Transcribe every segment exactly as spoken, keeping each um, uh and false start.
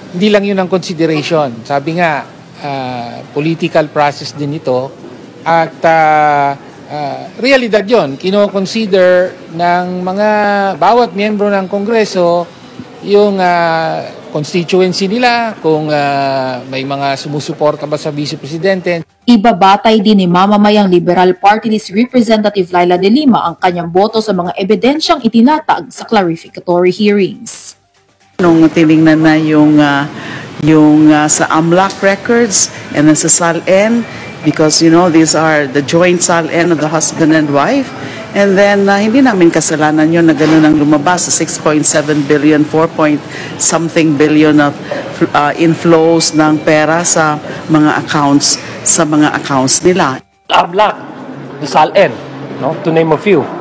hindi lang yun ang consideration. Sabi nga, uh, political process din ito at uh, uh, realidad yun. Kino-consider ng mga bawat miyembro ng Kongreso yung uh, constituency nila, kung uh, may mga sumusuporta ba sa Vice Presidente. Ibabatay din ni mamamayang Liberal Party List Representative Laila De Lima ang kanyang boto sa mga ebidensyang itinatag sa clarificatory hearings. Nung tinignan na yung uh, yung uh, sa AMLAC records and then sa SALN, because you know these are the joint SALN of the husband and wife, and then uh, hindi namin kasalanan yun na gano'n ang lumabas sa six point seven billion, four point something billion of uh, inflows ng pera sa mga accounts sa mga accounts nila. AMLAC, the SALN, no, to name a few.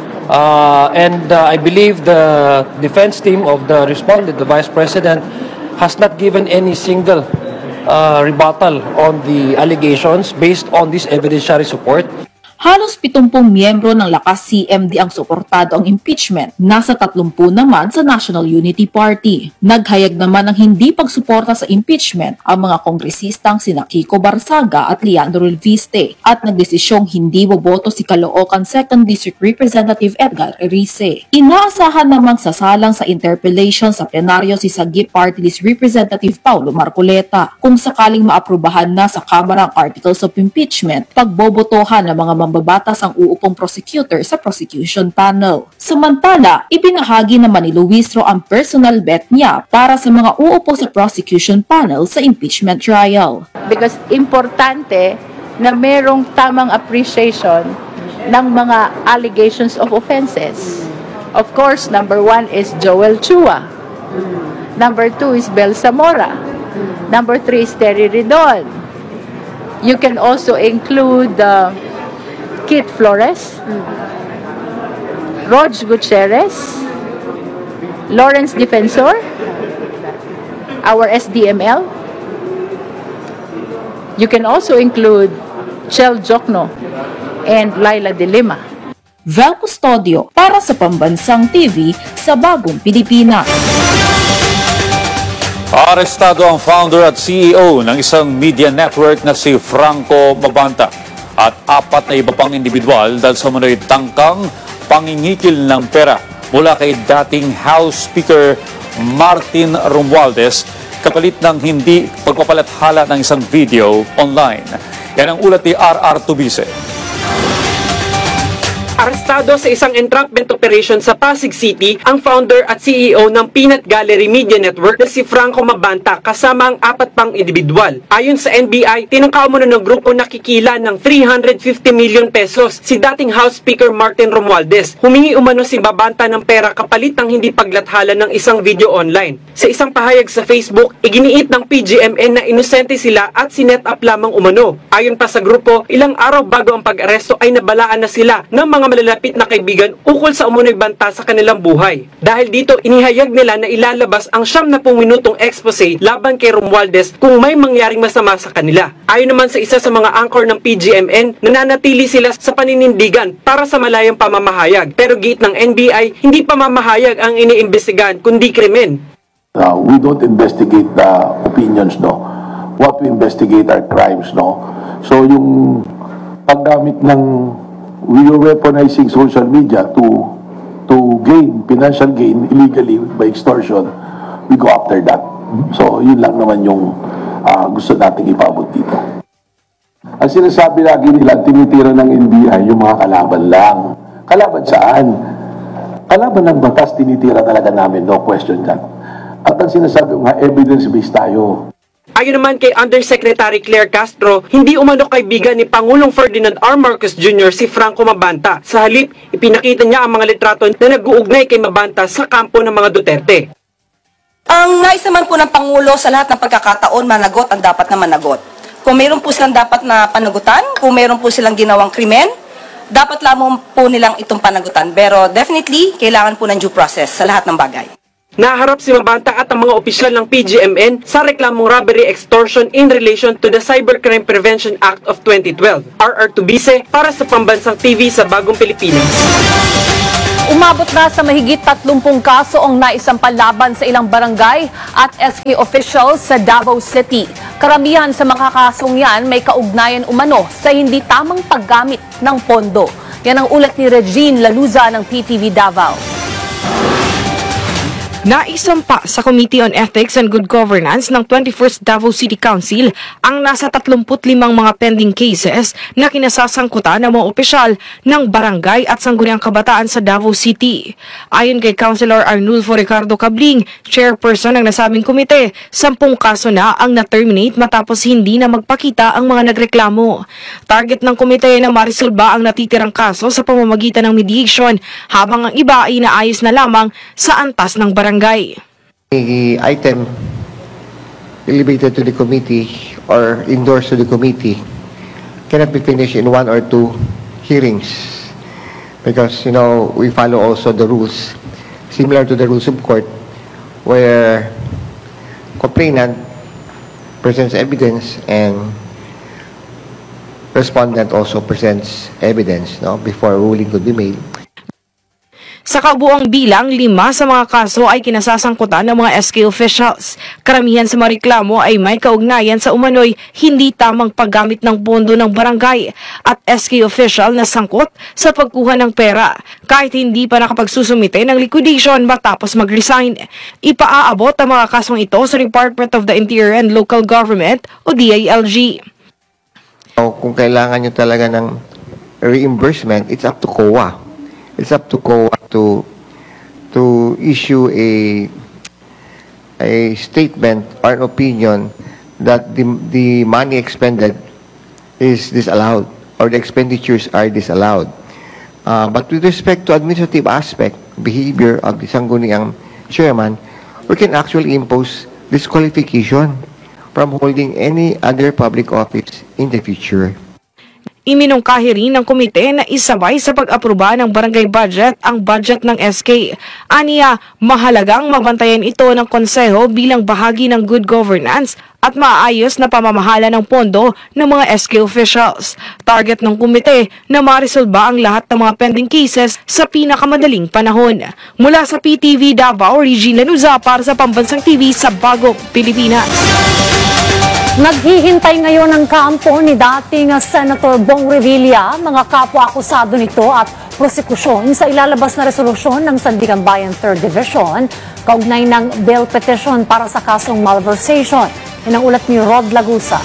Uh, and uh, I believe the defense team of the respondent, the Vice President, has not given any single uh, rebuttal on the allegations based on this evidentiary support. Halos pitungpong miyembro ng Lakas C M D ang suportado ang impeachment. Nasa tatlumpu naman sa National Unity Party. Naghayag naman ng hindi pagsuporta sa impeachment ang mga kongresistang sina Kiko Barsaga at Leandro Elviste at nagdesisyong hindi boboto si Caloocan second District Representative Edgar Erice. Inaasahan namang sasalang sa interpellation sa plenaryo si Sagip Party List Representative Paulo Marcoleta. Kung sakaling maaprubahan na sa Kamara ang Articles of Impeachment, pagbobotohan ng mga mambabatas ang uupong prosecutor sa prosecution panel. Samantala, ibinahagi naman ni Luis Ro ang personal bet niya para sa mga uupo sa prosecution panel sa impeachment trial. Because importante na merong tamang appreciation ng mga allegations of offenses. Of course, number one is Joel Chua. Number two is Bel Zamora. Number three is Terry Ridon. You can also include uh, Kit Flores, Rog Gutierrez, Lawrence Defensor, our S D M L. You can also include Chel Jokno and Laila De Lima. Vel Custodio para sa Pambansang T V sa Bagong Pilipinas. Arestado ang founder at C E O ng isang media network na si Franco Mabanta at apat na iba pang individual dahil sa manoy tangkang pangingikil ng pera mula kay dating House Speaker Martin Romualdez kapalit ng hindi pagpapalathala ng isang video online. Yan ang ulat ni R R Tubise. Arestado sa isang entrapment operation sa Pasig City ang founder at C E O ng Peanut Gallery Media Network na si Franco Mabanta kasama ang apat pang individual. Ayon sa N B I, tinangka mo ng grupo nakikila ng three hundred fifty million pesos si dating House Speaker Martin Romualdez. Humingi umano si Mabanta ng pera kapalit ng hindi paglathala ng isang video online. Sa isang pahayag sa Facebook, iginiit ng P G M N na inosente sila at sinet up lamang umano. Ayon pa sa grupo, ilang araw bago ang pag-aresto ay nabalaan na sila ng mga malalapit na kaibigan ukol sa umunoy banta sa kanilang buhay. Dahil dito, inihayag nila na ilalabas ang siyam na pung minutong expose laban kay Romualdez kung may mangyaring masama sa kanila. Ayon naman sa isa sa mga anchor ng P G M N, nananatili sila sa paninindigan para sa malayang pamamahayag. Pero giit ng N B I, hindi pamamahayag ang iniimbestigahan kundi krimen. Uh, we don't investigate the opinions, no. What we investigate are crimes, no. So yung paggamit ng we are weaponizing social media to to gain financial gain illegally by extortion, we go after that. So yun lang naman yung uh, gusto nating ipabot dito. Ang sinasabi lagi nila, tinitira ng N B I yung mga kalaban lang. Kalaban saan? Kalaban ng batas, tinitira talaga namin, no question dyan. At ang sinasabi nga, evidence-based tayo. Ayon naman kay Undersecretary Claire Castro, hindi umano kaibigan ni Pangulong Ferdinand R. Marcos Junior si Franco Mabanta. Sa halip, ipinakita niya ang mga litrato na nag-uugnay kay Mabanta sa kampo ng mga Duterte. Ang nais naman po ng Pangulo sa lahat ng pagkakataon, managot ang dapat na managot. Kung mayroon po silang dapat na panagutan, kung mayroon po silang ginawang krimen, dapat lamang po nilang itong panagutan. Pero definitely, kailangan po ng due process sa lahat ng bagay. Naharap si Mabanta at ang mga opisyal ng P G M N sa reklamong robbery extortion in relation to the Cybercrime Prevention Act of twenty twelve. R R Tubise para sa Pambansang T V sa Bagong Pilipinas. Umabot na sa mahigit tatlumpung kaso ang naisampal laban sa ilang barangay at S K officials sa Davao City. Karamihan sa mga kasong yan may kaugnayan umano sa hindi tamang paggamit ng pondo. Yan ang ulat ni Regine Laluza ng P T V Davao. Naisampa sa Committee on Ethics and Good Governance ng twenty-first Davao City Council ang nasa tatlumput limang mga pending cases na kinasasangkutan ng mga opisyal ng barangay at sangguniang kabataan sa Davao City. Ayon kay Councilor Arnulfo Ricardo Cabling, chairperson ng nasabing komite, sampung kaso na ang na-terminate matapos hindi na magpakita ang mga nagreklamo. Target ng komite na marisolba ang natitirang kaso sa pamamagitan ng mediation, habang ang iba ay inaayos na lamang sa antas ng barangay. The item elevated to the committee or endorsed to the committee cannot be finished in one or two hearings because, you know, we follow also the rules similar to the rules of court where complainant presents evidence and respondent also presents evidence, no, before ruling could be made. Sa kabuang bilang, lima sa mga kaso ay kinasasangkutan ng mga S K officials. Karamihan sa mga reklamo ay may kaugnayan sa umano'y hindi tamang paggamit ng pondo ng barangay at S K official na sangkot sa pagkuha ng pera kahit hindi pa nakapagsusumite ng liquidation matapos mag-resign. Ipaaabot ang mga kasong ito sa Department of the Interior and Local Government o D I L G. So, kung kailangan nyo talaga ng reimbursement, it's up to C O A. It's up to C O A to to issue a a statement or an opinion that the the money expended is disallowed or the expenditures are disallowed. Uh, but with respect to administrative aspect, behavior of the sangguniang chairman, we can actually impose disqualification from holding any other public office in the future. Iminungkahi rin ng komite na isabay sa pag-aproba ng barangay budget ang budget ng S K. Aniya, mahalagang mabantayan ito ng konseho bilang bahagi ng good governance at maayos na pamamahala ng pondo ng mga S K officials. Target ng komite na marisolba ang lahat ng mga pending cases sa pinakamadaling panahon. Mula sa P T V Davao, Regine Lanuza para sa Pambansang T V sa Bagong Pilipinas. Naghihintay ngayon ang kampo ni dating Senator Bong Revilla, mga kapwa-akusado nito at prosekusyon sa ilalabas na resolusyon ng Sandigan Bayan third Division kaugnay ng bail petition para sa kasong malversation. Yan ang ulat ni Rod Lagusa.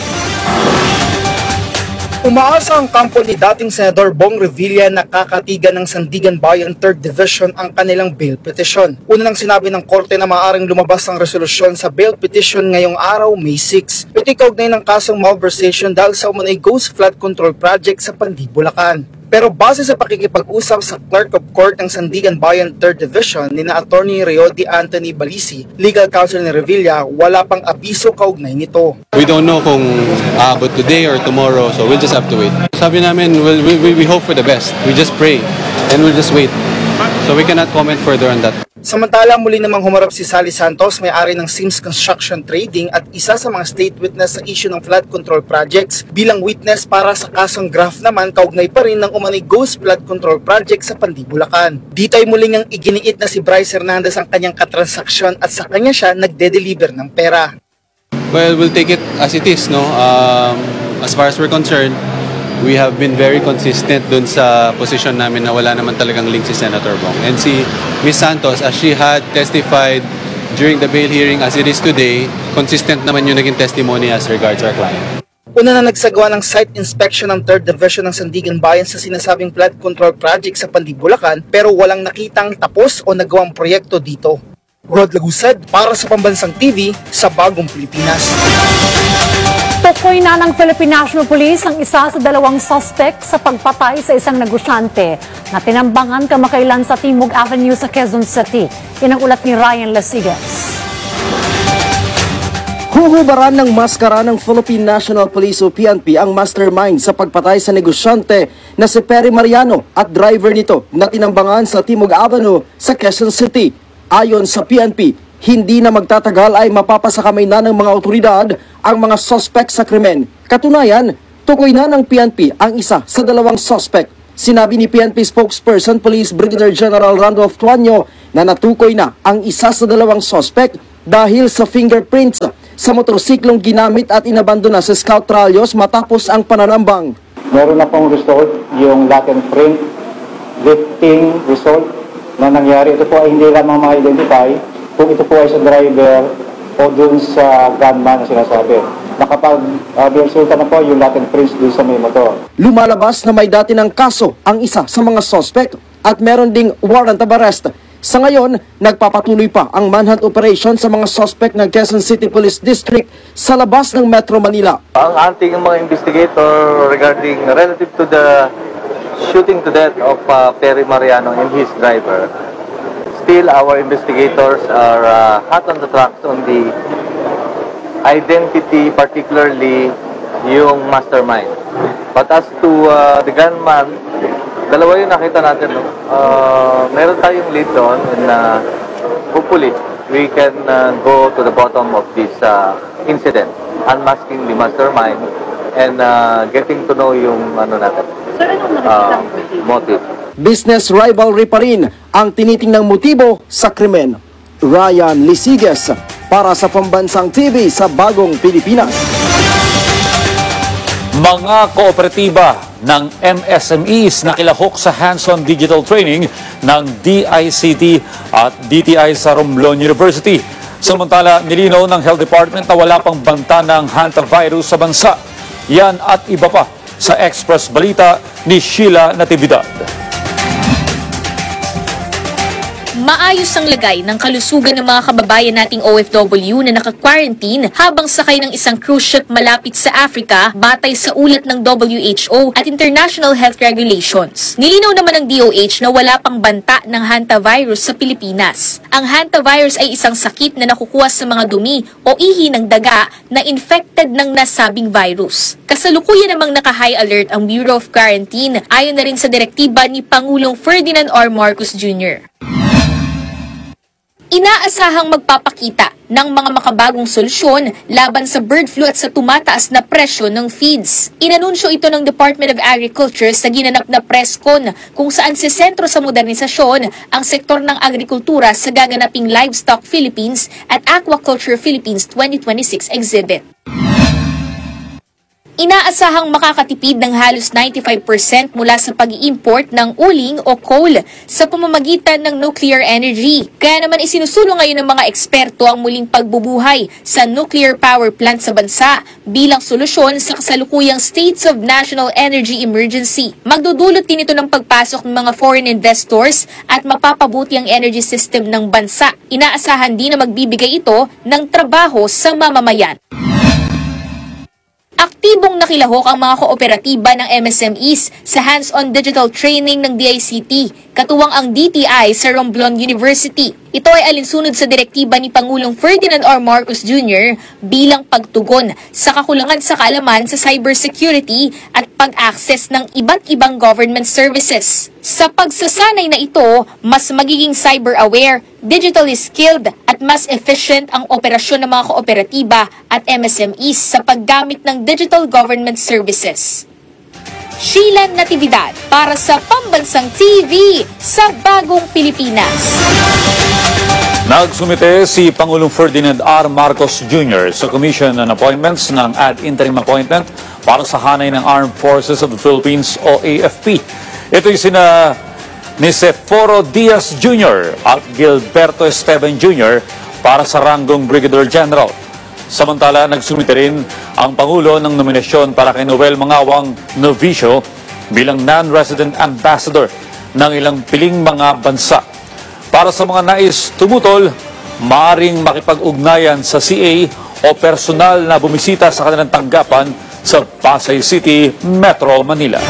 Umaasa ang kampo ni dating Senador Bong Revilla na kakatigan ng Sandigan Bayan third Division ang kanilang bail petition. Una nang sinabi ng korte na maaaring lumabas ang resolusyon sa bail petition ngayong araw, May six. Ito'y kaugnay ng kasong malversation dahil sa umunay ghost flood control project sa Pandi, Bulacan. Pero base sa pakikipag-usap sa Clerk of Court ng Sandigan Bayan third Division ni na Attorney Riody Anthony Balisi, legal counsel ni Revilla, wala pang abiso kaugnay nito. We don't know kung aabot today or tomorrow, so we'll just have to wait. Sabi namin, we'll, we, we hope for the best. We just pray and we'll just wait. So we cannot comment further on that. Samantala, muli namang humarap si Sally Santos, may-ari ng Sims Construction Trading at isa sa mga state witness sa issue ng flood control projects bilang witness para sa kasong Graff naman kaugnay pa rin ng umanay ghost flood control project sa Pandi, Bulacan. Dito ay muling ang iginiit na si Bryce Hernandez ang kanyang katransaksyon at sa kanya siya nagde-deliver ng pera. Well, we'll take it as it is, no? Um, as far as we're concerned, we have been very consistent dun sa position namin na wala naman talagang link si Senator Bong. And si Miz Santos, as she had testified during the bail hearing as it is today, consistent naman yung naging testimony as regards our client. Una na nagsagawa ng site inspection ng third Division ng Sandigan Bayan sa sinasabing flood control project sa Pandi, Bulacan, pero walang nakitang tapos o nagawang proyekto dito. Rod Lagusad para sa Pambansang T V sa Bagong Pilipinas. Tukoy na ng Philippine National Police ang isa sa dalawang suspect sa pagpatay sa isang negosyante na tinambangan kamakailan sa Timog Avenue sa Quezon City. Yan ang ulat ni Ryan Lasigas. Huhubaran ng maskara ng Philippine National Police o P N P ang mastermind sa pagpatay sa negosyante na si Perry Mariano at driver nito na tinambangan sa Timog Avenue sa Quezon City. Ayon sa P N P, hindi na magtatagal ay mapapasakamay na ng mga otoridad ang mga suspect sa krimen. Katunayan, tukoy na ng P N P ang isa sa dalawang suspect. Sinabi ni P N P spokesperson Police Brigadier General Randolph Tuanyo na natukoy na ang isa sa dalawang suspect dahil sa fingerprints sa motorsiklong ginamit at inabandona sa Scout Tralios matapos ang pananambang. Meron na pong result, yung latent print, lifting result na nangyari. Ito po ay hindi lamang ma-identify kung ito po ay sa driver o dun sa gunman na sinasabi. Nakapag-resulta uh, na po yung latent prints dun sa may motor. Lumalabas na may dati ng kaso ang isa sa mga suspect at meron ding warrant of arrest. Sa ngayon, nagpapatuloy pa ang manhunt operation sa mga suspect ng Quezon City Police District sa labas ng Metro Manila. Ang ating mga investigator regarding relative to the shooting to death of uh, Perry Mariano and his driver, still our investigators are uh, hot on the tracks on the identity, particularly yung mastermind. But as to uh, the gunman, dalawa yung nakita natin, no? Uh, meron tayong lead doon and uh, hopefully we can uh, go to the bottom of this uh, incident, unmasking the mastermind and uh, getting to know yung ano natin, uh, motive. Business rivalry pa rin ang tinitingnang motibo sa krimen. Ryan Lisiges para sa Pambansang T V sa Bagong Pilipinas. Mga kooperatiba ng M S M Es na kilahok sa hands-on digital training ng D I C T at D T I sa Romblon University. Samantala, nilinaw ng Health Department na wala pang banta ng hantavirus sa bansa. Yan at iba pa sa Express Balita ni Sheila Natividad. Maayos ang lagay ng kalusugan ng mga kababayan nating O F W na naka-quarantine habang sakay ng isang cruise ship malapit sa Africa batay sa ulat ng W H O at International Health Regulations. Nilinaw naman ng D O H na wala pang banta ng hantavirus sa Pilipinas. Ang hantavirus ay isang sakit na nakukuha sa mga dumi o ihi ng daga na infected ng nasabing virus. Kasalukuyan namang naka-high alert ang Bureau of Quarantine ayon na rin sa direktiba ni Pangulong Ferdinand R. Marcos Junior Inaasahang magpapakita ng mga makabagong solusyon laban sa bird flu at sa tumataas na presyo ng feeds. Inanunsyo ito ng Department of Agriculture sa ginanap na presscon kung saan sisentro sa modernisasyon ang sektor ng agrikultura sa gaganaping Livestock Philippines at Aquaculture Philippines twenty twenty-six exhibit. Inaasahang makakatipid ng halos ninety-five percent mula sa pag-i-import ng uling o coal sa pamamagitan ng nuclear energy. Kaya naman isinusulong ngayon ng mga eksperto ang muling pagbubuhay sa nuclear power plant sa bansa bilang solusyon sa kasalukuyang States of National Energy Emergency. Magdudulot din ito ng pagpasok ng mga foreign investors at mapapabuti ang energy system ng bansa. Inaasahan din na magbibigay ito ng trabaho sa mamamayan. Aktibong nakilahok ang mga kooperatiba ng M S M Es sa hands-on digital training ng D I C T, katuwang ang D T I sa Romblon University. Ito ay alinsunod sa direktiba ni Pangulong Ferdinand R. Marcos Junior bilang pagtugon sa kakulangan sa kaalaman sa cybersecurity at pag-access ng iba't ibang government services. Sa pagsasanay na ito, mas magiging cyber-aware, digitally skilled at mas efficient ang operasyon ng mga kooperatiba at M S M Es sa paggamit ng digital government services. Sheila Natividad para sa Pambansang T V sa Bagong Pilipinas. Nagsumite si Pangulong Ferdinand R. Marcos Junior sa Commission on Appointments ng Ad Interim Appointment para sa hanay ng Armed Forces of the Philippines o A F P. Ito'y sina ni Sephoro Diaz Junior at Gilberto Esteban Junior para sa ranggong Brigadier General. Samantala, nagsumite rin ang Pangulo ng nominasyon para kay Noel Mangawang Novicio bilang non-resident ambassador ng ilang piling mga bansa. Para sa mga nais tumutol, maaaring makipag-ugnayan sa C A o personal na bumisita sa kanilang tanggapan sa Pasay City, Metro Manila.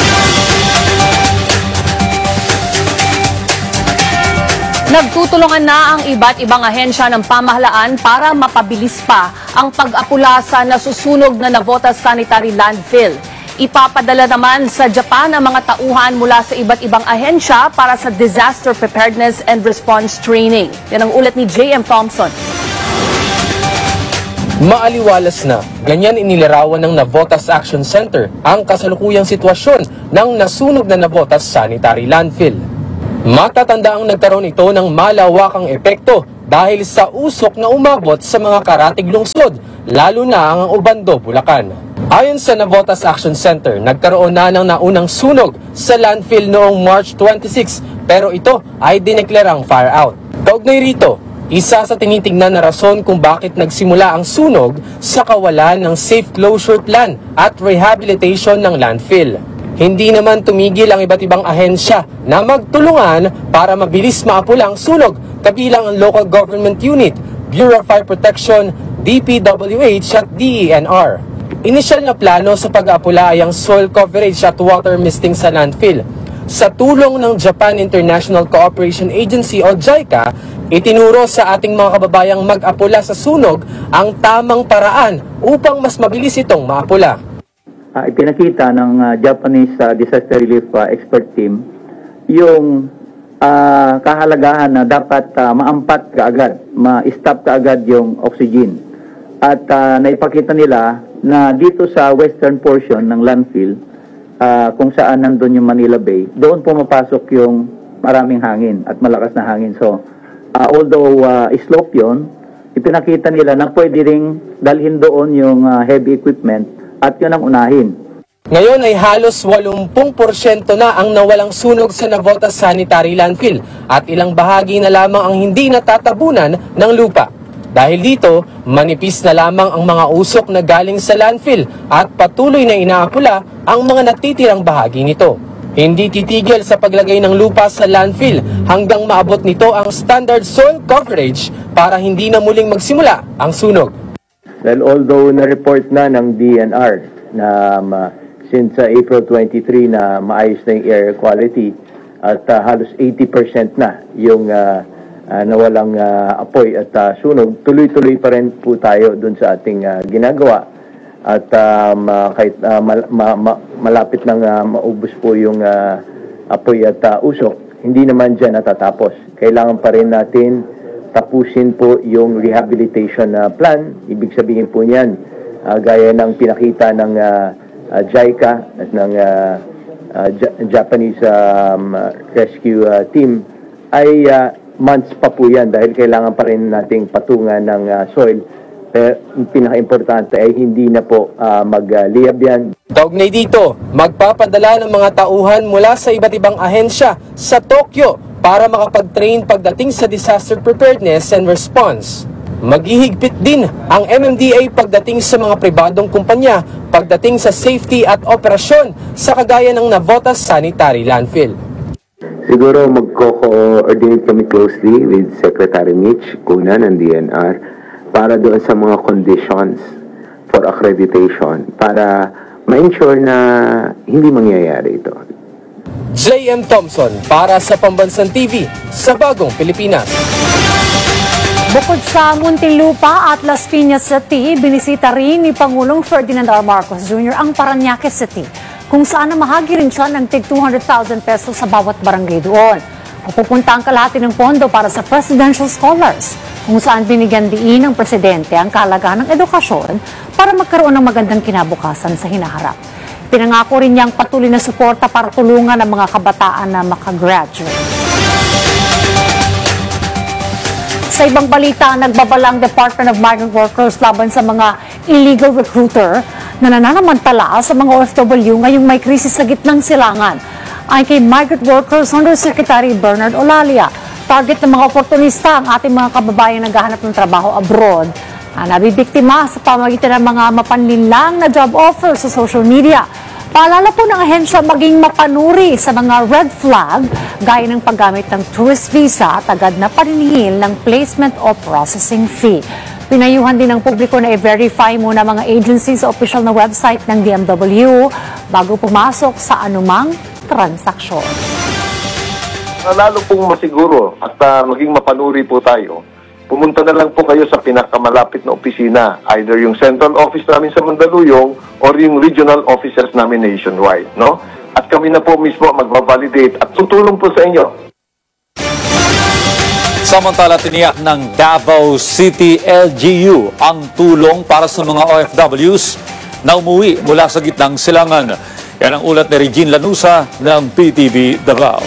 Nagtutulungan na ang iba't ibang ahensya ng pamahalaan para mapabilis pa ang pag-apula sa nasusunog na Navotas Sanitary Landfill. Ipapadala naman sa Japan ang mga tauhan mula sa iba't ibang ahensya para sa Disaster Preparedness and Response Training. Yan ang ulat ni J M Thompson. Maaliwalas na, ganyan inilarawan ng Navotas Action Center ang kasalukuyang sitwasyon ng nasunog na Navotas Sanitary Landfill. Matatanda ang nagkaroon ito ng malawakang epekto dahil sa usok na umabot sa mga karatig lungsod, lalo na ang Obando, Bulacan. Ayon sa Navotas Action Center, nagkaroon na ng naunang sunog sa landfill noong March twenty-six, pero ito ay dineklarang fire out. Kaugnay rito, isa sa tinitingnan na rason kung bakit nagsimula ang sunog sa kawalan ng safe closure plan at rehabilitation ng landfill. Hindi naman tumigil ang iba't ibang ahensya na magtulungan para mabilis maapula ang sunog, kabilang ang local government unit, Bureau of Fire Protection, D P W H at D E N R. Inisyal na plano sa pag-aapula ay ang soil coverage at water misting sa landfill. Sa tulong ng Japan International Cooperation Agency o JICA, itinuro sa ating mga kababayang mag-apula sa sunog ang tamang paraan upang mas mabilis itong maapula. Uh, ipinakita ng uh, Japanese uh, Disaster Relief uh, Expert Team yung uh, kahalagahan na dapat uh, maampat kaagad, ma-stop kaagad yung oxygen. At uh, naipakita nila na dito sa western portion ng landfill, uh, kung saan nandun yung Manila Bay, doon pumapasok yung maraming hangin at malakas na hangin. So, uh, although uh, slope yun, ipinakita nila na pwede ring dalhin doon yung uh, heavy equipment at yun ang unahin. Ngayon ay halos eighty percent na ang nawalang sunog sa Navotas Sanitary Landfill at ilang bahagi na lamang ang hindi natatabunan ng lupa. Dahil dito, manipis na lamang ang mga usok na galing sa landfill at patuloy na inaapula ang mga natitirang bahagi nito. Hindi titigil sa paglagay ng lupa sa landfill hanggang maabot nito ang standard soil coverage para hindi na muling magsimula ang sunog. Well, although na-report na ng D N R na um, uh, since uh, April twenty-three na maayos na yung air quality at uh, halos eighty percent na yung uh, uh, nawalang uh, apoy at uh, sunog, tuloy-tuloy pa rin po tayo dun sa ating uh, ginagawa. At um, uh, kahit uh, mal- ma- ma- malapit nang uh, maubos po yung uh, apoy at uh, usok, hindi naman dyan natatapos. Kailangan pa rin natin tapusin po yung rehabilitation uh, plan. Ibig sabihin po niyan, uh, gaya ng pinakita ng uh, uh, JICA at ng uh, uh, J- Japanese um, uh, rescue uh, team, ay uh, months pa po yan dahil kailangan pa rin nating patungan ng uh, soil. Pero yung pinaka-importante ay hindi na po uh, mag-liyab yan. Kaugnay dito, magpapadala ng mga tauhan mula sa iba't ibang ahensya sa Tokyo para makapag-train pagdating sa disaster preparedness and response. Maghihigpit din ang M M D A pagdating sa mga pribadong kumpanya pagdating sa safety at operasyon sa kagaya ng Navotas Sanitary Landfill. Siguro magko-coordinate kami closely with Secretary Mitch Kuna ng D N R para doon sa mga conditions for accreditation para ma-ensure na hindi mangyayari ito. J M Thompson para sa Pambansang T V sa Bagong Pilipinas. Bukod sa Muntinlupa at Las Piñas City, binisita rin ni Pangulong Ferdinand R. Marcos Junior ang Parañaque City, kung saan namahagi rin siya ng tig two hundred thousand pesos sa bawat barangay doon. Pupunta ang kalahati ng pondo para sa Presidential Scholars, kung saan binigyan diin ng Presidente ang kahalagahan ng edukasyon para magkaroon ng magandang kinabukasan sa hinaharap. Pinangako rin niyang patuloy na suporta para tulungan ang mga kabataan na makagraduate. Sa ibang balita, nagbabalang Department of Migrant Workers laban sa mga illegal recruiter na nananamantala sa mga O F W ngayong may krisis sa gitnang silangan. Ayon kay Migrant Workers Undersecretary Bernard Olalia, target ng mga oportunista ang ating mga kababayan naghahanap ng trabaho abroad na nabibiktima sa pamagitan ng mga mapanlinlang na job offer sa social media. Paalala po ng ahensya maging mapanuri sa mga red flag gaya ng paggamit ng tourist visa at agad na paniningil ng placement o processing fee. Pinayuhan din ng publiko na i-verify muna mga agency sa official na website ng D M W bago pumasok sa anumang transaksyon. Lalo pong masiguro at uh, maging mapanuri po tayo, pumunta na lang po kayo sa pinakamalapit na opisina, either yung central office namin sa Mandaluyong or yung regional offices namin nationwide, no? At kami na po mismo magbabalidate at tutulong po sa inyo. Samantala, tiniyak ng Davao City L G U ang tulong para sa mga O F Ws na umuwi mula sa gitnang silangan. Yan ang ulat ni Regine Lanusa ng P T V Davao.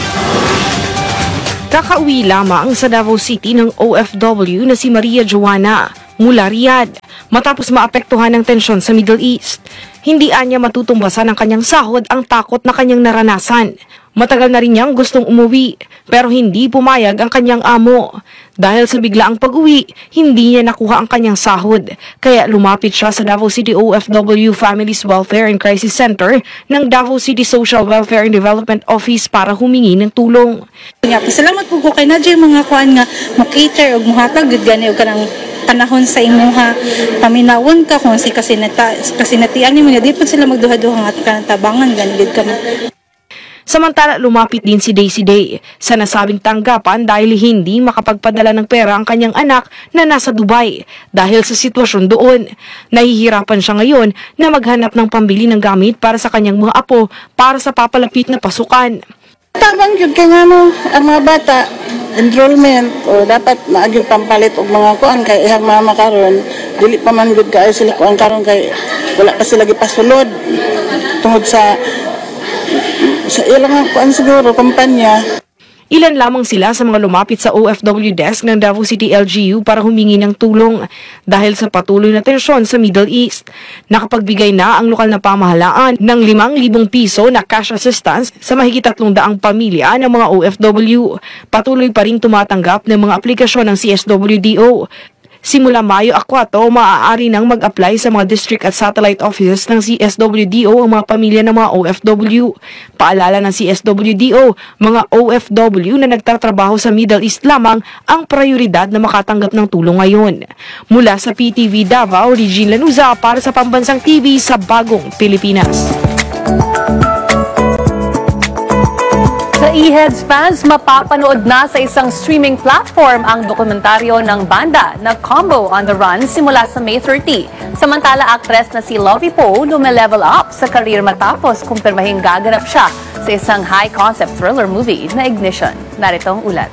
Kakauwi lamang sa Davao City ng O F W na si Maria Joanna mula Riyadh matapos maapektuhan ng tensyon sa Middle East. Hindi anya matutumbasan ng kanyang sahod ang takot na kanyang naranasan. Matagal na rin niyang gustong umuwi pero hindi pumayag ang kanyang amo. Dahil sa biglaang pag-uwi, hindi niya nakuha ang kanyang sahod. Kaya lumapit siya sa Davao City O F W Families Welfare and Crisis Center ng Davao City Social Welfare and Development Office para humingi ng tulong. Salamat po ko kay Nadja mga kuan nga mo-cater o muhatag gud gani og kanang panahon sa imuha paminawon ka kung si kasinata kasinatian nimo di pud sila magduha-duha at kanang tabangan gani gid ka. Samantala, lumapit din si Daisy Day sa nasabing tanggapan dahil hindi makapagpadala ng pera ang kanyang anak na nasa Dubai dahil sa sitwasyon doon. Nahihirapan siya ngayon na maghanap ng pambili ng gamit para sa kanyang mga apo para sa papalapit na pasukan. Tabang yun kay nga mo, ang mga bata, enrollment, o dapat naagyong pampalit og mga kuan kay ihang mama karon dili pa man gud kaayo sila kuan karon kay wala pa sila gipasulod tungod sa sa ilang kuan siguro kumpanya. Ilan lamang sila sa mga lumapit sa O F W desk ng Davao City L G U para humingi ng tulong dahil sa patuloy na tensyon sa Middle East. Nakapagbigay na ang lokal na pamahalaan ng limang libong piso na cash assistance sa mahigit tatlong daang pamilya ng mga O F W. Patuloy pa rin tumatanggap ng mga aplikasyon ng C S W D O. Simula Mayo akwato, maaari nang mag-apply sa mga district at satellite offices ng C S W D O ang mga pamilya ng mga O F W. Paalala ng C S W D O, mga O F W na nagtatrabaho sa Middle East lamang ang prioridad na makatanggap ng tulong ngayon. Mula sa P T V Davao, Regine Lanuza para sa Pambansang T V sa Bagong Pilipinas. Sa E-Heads fans, mapapanood na sa isang streaming platform ang dokumentaryo ng banda na Combo on the Run simula sa May thirty. Samantala, aktres na si Lovie Poe lumelevel up sa career matapos kumpirmahing gaganap siya sa isang high-concept thriller movie na Ignition. Narito ang ulat.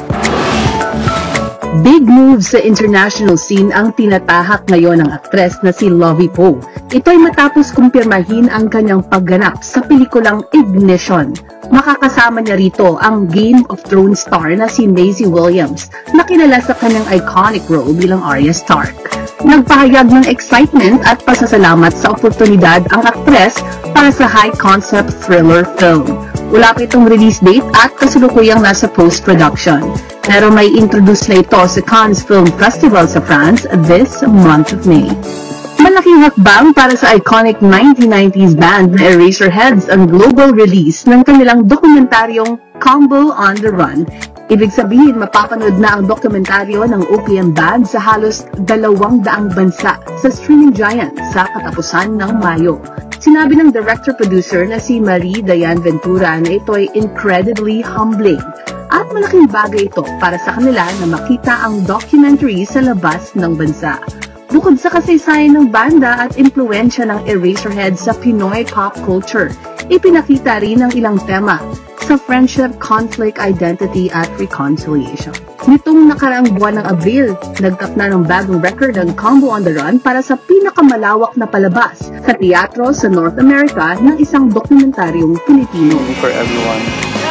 Big moves sa international scene ang tinatahak ngayon ng aktres na si Lovie Poe. Ito ay matapos kumpirmahin ang kanyang pagganap sa pelikulang Ignition. Makakasama niya rito ang Game of Thrones star na si Maisie Williams na kilala sa kanyang iconic role bilang Arya Stark. Nagpahayag ng excitement at pasasalamat sa oportunidad ang aktres para sa high-concept thriller film. Wala pa itong release date at kasalukuyang nasa post-production. Pero may introduce na ito sa Cannes Film Festival sa France this month of May. Malaking hakbang para sa iconic nineteen nineties band na Eraserheads ang global release ng kanilang dokumentaryong Combo on the Run. Ibig sabihin, mapapanood na ang dokumentaryo ng O P M band sa halos dalawang daang bansa sa streaming giant sa katapusan ng Mayo. Sinabi ng director-producer na si Marie Diane Ventura na ito ay incredibly humbling at malaking bagay ito para sa kanila na makita ang documentary sa labas ng bansa. Bukod sa kasaysayan ng banda at impluensya ng Eraserheads sa Pinoy pop culture, ipinakita rin ang ilang tema sa friendship, conflict, identity at reconciliation. Nitong nakaraang buwan ng Abril, nagtap na ng bagong record ang Combo on the Run para sa pinakamalawak na palabas sa teatro sa North America ng isang dokumentaryong Pilipino. For everyone.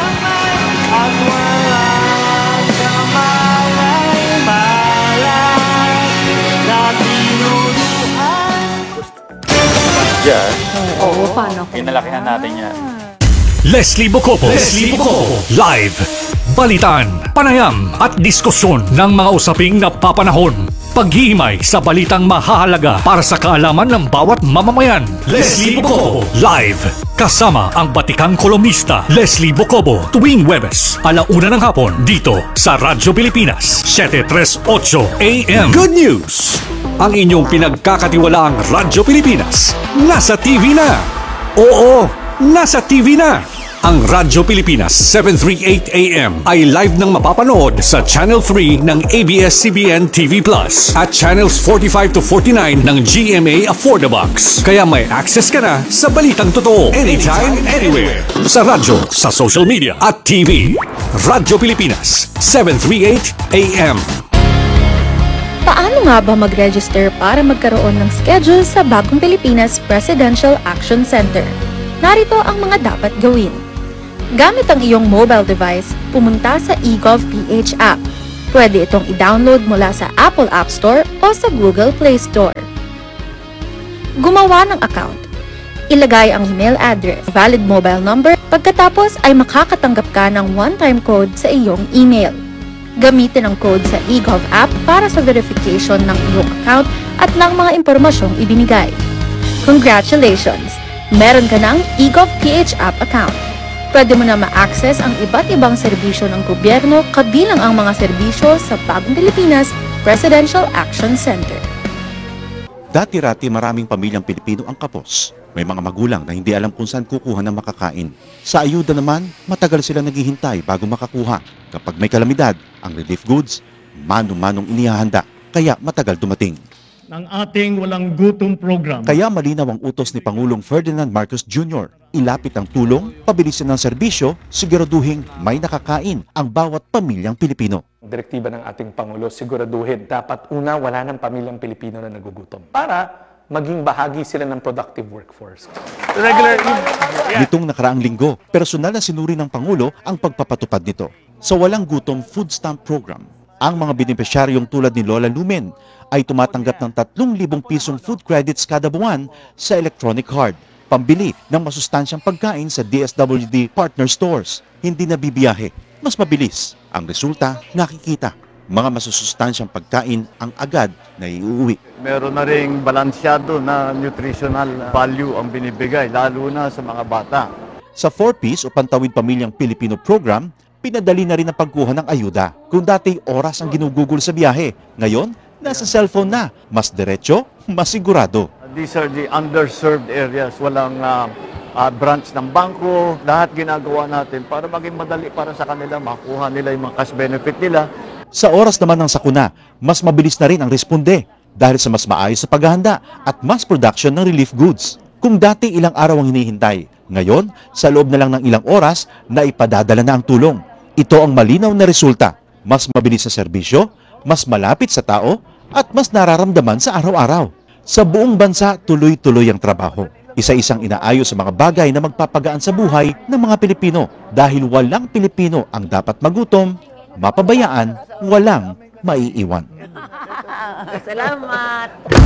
Yan. Oo, paano? Pinalakihan natin yan. Leslie Bocopo. Leslie Bocopo. Live. Balitan, panayam at diskusyon ng mga usaping napapanahon. Paghihimay sa balitang mahahalaga para sa kaalaman ng bawat mamamayan. Leslie Bocopo. Live. Kasama ang batikang kolumnista Leslie Bocopo tuwing Huwebes, alauna ng hapon dito sa Radyo Pilipinas, seven thirty-eight A M. Good news! Ang inyong pinagkakatiwalaang Radyo Pilipinas nasa T V na. Oo, nasa T V na. Ang Radyo Pilipinas seven thirty-eight A M ay live nang mapapanood sa Channel three ng A B S C B N T V Plus at Channels forty-five to forty-nine ng G M A Affordabox. Kaya may access ka na sa balitang totoo anytime, anywhere. Sa radyo, sa social media at T V. Radyo Pilipinas seven thirty-eight A M. Paano nga ba mag-register para magkaroon ng schedule sa Bagong Pilipinas Presidential Action Center? Narito ang mga dapat gawin. Gamit ang iyong mobile device, pumunta sa eGovPH app. Pwede itong i-download mula sa Apple App Store o sa Google Play Store. Gumawa ng account. Ilagay ang email address, valid mobile number, pagkatapos ay makakatanggap ka ng one-time code sa iyong email. Gamitin ang code sa eGov app para sa verification ng iyong account at ng mga impormasyong ibinigay. Congratulations! Meron ka ng eGovPH app account. Pwede mo na ma-access ang iba't ibang serbisyo ng gobyerno kabilang ang mga serbisyo sa Bagong Pilipinas Presidential Action Center. Dati-rati maraming pamilyang Pilipino ang kapos. May mga magulang na hindi alam kung saan kukuha ng makakain. Sa ayuda naman, matagal sila naghihintay bago makakuha. Kapag may kalamidad, ang relief goods, mano-manong inihahanda, kaya matagal dumating. Ng ating walang gutom program. Kaya malinaw ang utos ni Pangulong Ferdinand Marcos Junior Ilapit ang tulong, pabilisin ng serbisyo, siguraduhin may nakakain ang bawat pamilyang Pilipino. Direktiba ng ating Pangulo, siguraduhin dapat una wala ng pamilyang Pilipino na nagugutom para maging bahagi sila ng productive workforce. Regular. Nitong nakaraang linggo, personal na sinuri ng Pangulo ang pagpapatupad nito. Sa Walang Gutom Food Stamp Program, ang mga benepisyaryong tulad ni Lola Lumen ay tumatanggap ng tatlong libong pisong food credits kada buwan sa electronic card, pambili ng masustansyang pagkain sa D S W D partner stores. Hindi na bibiyahe, mas mabilis. Ang resulta, nakikita. Mga masusustansyang pagkain ang agad na iuwi. Meron na ring balansyado na nutritional value ang binibigay, lalo na sa mga bata. Sa four piece o Pantawid Pamilyang Pilipino program, pinadali na rin ang pagkuha ng ayuda. Kung dati oras ang ginugugol sa biyahe, ngayon, nasa cellphone na. Mas diretso, mas sigurado. These are the underserved areas. Walang uh, uh, branch ng bangko. Lahat ginagawa natin para maging madali para sa kanila, makuha nila yung mga cash benefit nila. Sa oras naman ng sakuna, mas mabilis na rin ang responde dahil sa mas maayos sa paghahanda at mass production ng relief goods. Kung dati ilang araw ang hinihintay, ngayon, sa loob na lang ng ilang oras, na ipadadala na ang tulong. Ito ang malinaw na resulta. Mas mabilis sa serbisyo, mas malapit sa tao, at mas nararamdaman sa araw-araw. Sa buong bansa, tuloy-tuloy ang trabaho. Isa-isang inaayos sa mga bagay na magpapagaan sa buhay ng mga Pilipino. Dahil walang Pilipino ang dapat magutom, mapabayaan, walang maiiwan. Salamat!